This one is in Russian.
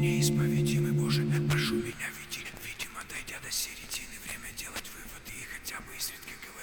Неисповедимый Боже, прошу меня веди, видимо, дойдя до середины, время делать выводы и хотя бы изредка говорить.